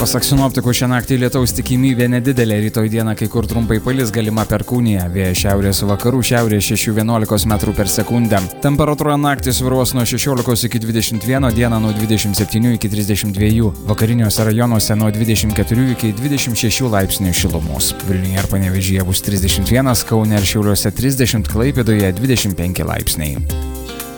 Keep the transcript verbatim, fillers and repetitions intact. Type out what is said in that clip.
Pasak sinoptikų, šią naktį lietaus tikimybė nedidelė, rytoj dieną kai kur trumpai palis, galima perkūnija, vėjas šiaurės vakarų, šiaurės šešių vienuolikos metrų per sekundę. Temperatūra naktį svyruos nuo šešiolikos iki dvidešimt vieno, dieną nuo dvidešimt septynių iki trisdešimt dviejų, vakariniuose rajonuose nuo dvidešimt keturių iki dvidešimt šešių laipsnių šilumos. Vilniuje ir Panevėžyje bus trisdešimt vienas, Kaune ir Šiauliuose trisdešimt, Klaipėdoje dvidešimt penki laipsniai.